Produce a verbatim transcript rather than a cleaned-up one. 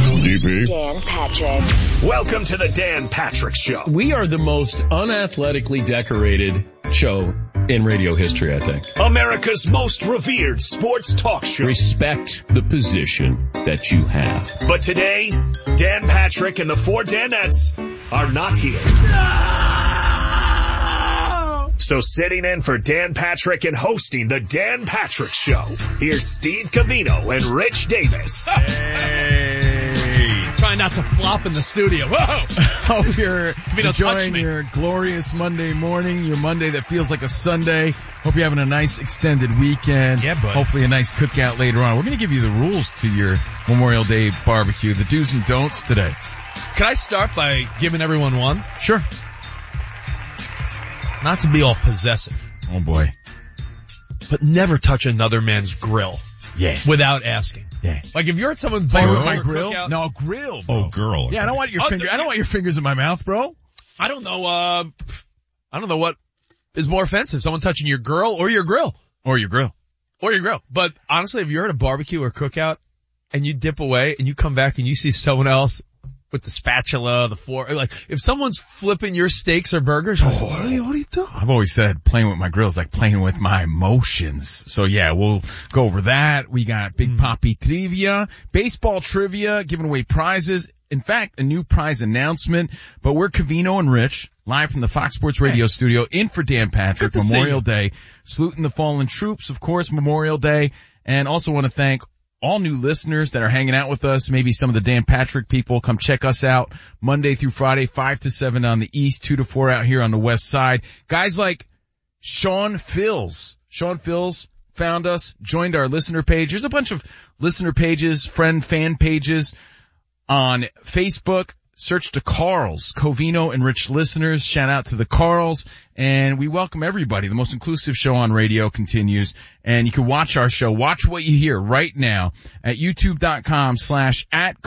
D P. Dan Patrick. Welcome to the Dan Patrick Show. We are the most unathletically decorated show in radio history, I think. America's most revered sports talk show. Respect the position that you have. But today, Dan Patrick and the four Danettes are not here. No! So sitting in for Dan Patrick and hosting the Dan Patrick Show, here's Steve Covino and Rich Davis. Hey. Try not to flop in the studio. Whoa! Hope you're enjoying me. your glorious Monday morning, your Monday that feels like a Sunday. Hope you're having a nice extended weekend. Yeah, bud. Hopefully a nice cookout later on. We're going to give you the rules to your Memorial Day barbecue, the do's and don'ts today. Can I start by giving everyone one? Sure. Not to be all possessive, Oh boy. but never touch another man's grill Yeah. without asking. Yeah. Like if you're at someone's Play with barbecue my or grill? cookout- No, grill, bro. Oh, girl. Yeah, I don't want your Oh, finger. th- I don't want your fingers in my mouth, bro. I don't know, uh, I don't know what is more offensive, someone touching your girl or your grill. Or your grill. Or your grill. But honestly, if you're at a barbecue or cookout and you dip away and you come back and you see someone else with the spatula, the fork, like if someone's flipping your steaks or burgers, you're like, what are you, what are you doing? I've always said playing with my grill is like playing with my emotions. So yeah, we'll go over that. We got Big Poppy trivia, baseball trivia, giving away prizes. In fact, a new prize announcement. But we're Covino and Rich, live from the Fox Sports Radio hey. studio, in for Dan Patrick, Good to Memorial see you. Day. Saluting the fallen troops, of course, Memorial Day. And also want to thank all new listeners that are hanging out with us, maybe some of the Dan Patrick people. Come check us out Monday through Friday, five to seven on the east, two to four out here on the west side. Guys like Sean Fills. Sean Fills found us, joined our listener page. There's a bunch of listener pages, friend fan pages on Facebook. Search the Carls, Covino and Rich listeners. Shout out to the Carls. And we welcome everybody. The most inclusive show on radio continues. And you can watch our show. Watch what you hear right now at youtube.com slash at